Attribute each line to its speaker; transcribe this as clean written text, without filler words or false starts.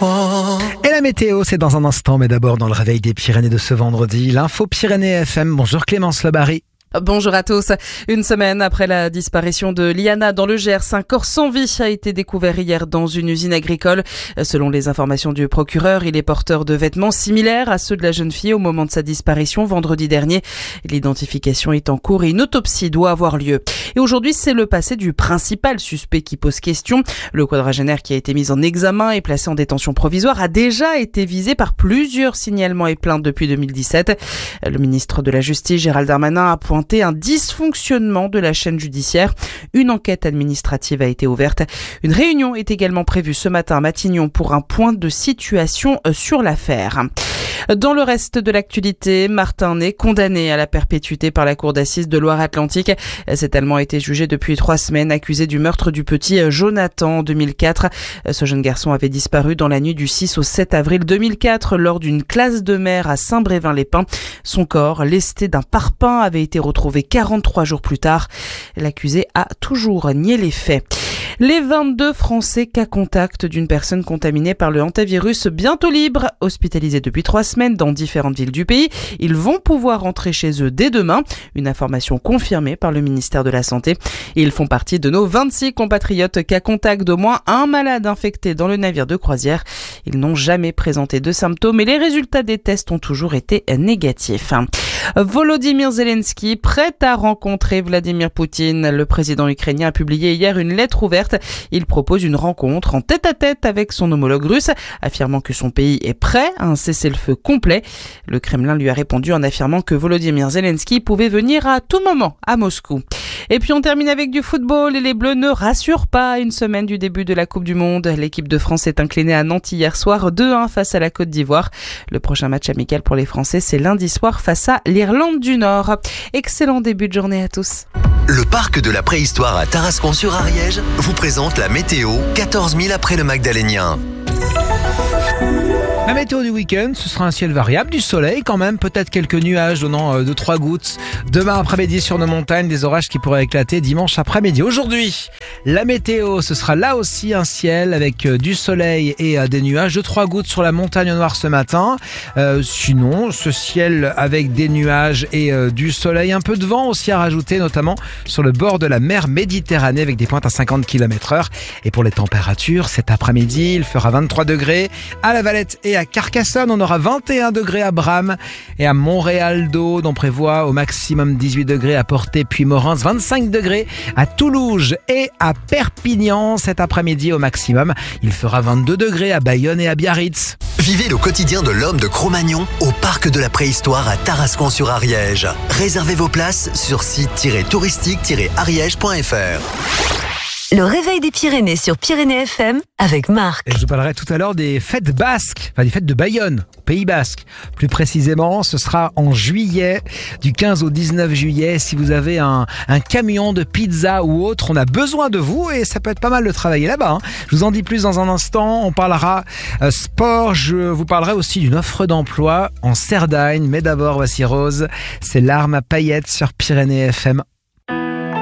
Speaker 1: fois.
Speaker 2: Et la météo, c'est dans un instant, mais d'abord dans le réveil des Pyrénées de ce vendredi, l'info Pyrénées FM. Bonjour Clémence Lebary.
Speaker 3: Bonjour à tous. Une semaine après la disparition de Liana dans le Gers, un corps sans vie a été découvert hier dans une usine agricole. Selon les informations du procureur, il est porteur de vêtements similaires à ceux de la jeune fille au moment de sa disparition vendredi dernier. L'identification est en cours et une autopsie doit avoir lieu. Et aujourd'hui, c'est le passé du principal suspect qui pose question. Le quadragénaire qui a été mis en examen et placé en détention provisoire a déjà été visé par plusieurs signalements et plaintes depuis 2017. Le ministre de la Justice, Gérald Darmanin, a pointé un dysfonctionnement de la chaîne judiciaire. Une enquête administrative a été ouverte. Une réunion est également prévue ce matin à Matignon pour un point de situation sur l'affaire. Dans le reste de l'actualité, Martin est condamné à la perpétuité par la cour d'assises de Loire-Atlantique. Cet Allemand a été jugé depuis 3 semaines, accusé du meurtre du petit Jonathan en 2004. Ce jeune garçon avait disparu dans la nuit du 6 au 7 avril 2004 lors d'une classe de mer à Saint-Brévin-les-Pins. Son corps, lesté d'un parpaing, avait été retrouvé 43 jours plus tard. L'accusé a toujours nié les faits. Les 22 Français cas contact d'une personne contaminée par le hantavirus bientôt libres, hospitalisés depuis 3 semaines dans différentes villes du pays. Ils vont pouvoir rentrer chez eux dès demain. Une information confirmée par le ministère de la Santé. Ils font partie de nos 26 compatriotes cas contact d'au moins un malade infecté dans le navire de croisière. Ils n'ont jamais présenté de symptômes et les résultats des tests ont toujours été négatifs. Volodymyr Zelensky, prêt à rencontrer Vladimir Poutine. Le président ukrainien a publié hier une lettre ouverte. Il propose une rencontre en tête-à-tête avec son homologue russe, affirmant que son pays est prêt à un cessez-le-feu complet. Le Kremlin lui a répondu en affirmant que Volodymyr Zelensky pouvait venir à tout moment à Moscou. Et puis on termine avec du football et les Bleus ne rassurent pas. Une semaine du début de la Coupe du Monde, l'équipe de France est inclinée à Nantes hier soir 2-1 face à la Côte d'Ivoire. Le prochain match amical pour les Français, c'est lundi soir face à l'Irlande du Nord. Excellent début de journée à tous.
Speaker 1: Le parc de la préhistoire à Tarascon-sur-Ariège vous présente la météo 14 000 après le Magdalénien.
Speaker 2: La météo du week-end, ce sera un ciel variable, du soleil quand même, peut-être quelques nuages donnant 2-3 gouttes. Demain après-midi sur nos montagnes, des orages qui pourraient éclater dimanche après-midi. Aujourd'hui, la météo, ce sera là aussi un ciel avec du soleil et des nuages, 2-3 gouttes sur la montagne noire ce matin. Sinon, ce ciel avec des nuages et du soleil, un peu de vent aussi à rajouter, notamment sur le bord de la mer Méditerranée avec des pointes à 50 km/h. Et pour les températures, cet après-midi, il fera 23 degrés à La Valette et à Carcassonne. On aura 21 degrés à Bram et à Montréal-d'Aude. On prévoit au maximum 18 degrés à Portet puis Morins, 25 degrés à Toulouse et à Perpignan. Cet après-midi au maximum, il fera 22 degrés à Bayonne et à Biarritz.
Speaker 1: Vivez le quotidien de l'homme de Cro-Magnon au parc de la préhistoire à Tarascon-sur-Ariège. Réservez vos places sur site-touristique-ariège.fr.
Speaker 4: Le réveil des Pyrénées sur Pyrénées FM avec Marc.
Speaker 2: Et je vous parlerai tout à l'heure des fêtes basques, enfin des fêtes de Bayonne, au Pays Basque. Plus précisément, ce sera en juillet, du 15 au 19 juillet. Si vous avez un camion de pizza ou autre, on a besoin de vous et ça peut être pas mal de travailler là-bas. Je vous en dis plus dans un instant. On parlera sport. Je vous parlerai aussi d'une offre d'emploi en Cerdagne. Mais d'abord, voici Rose. C'est l'arme à paillettes sur Pyrénées FM.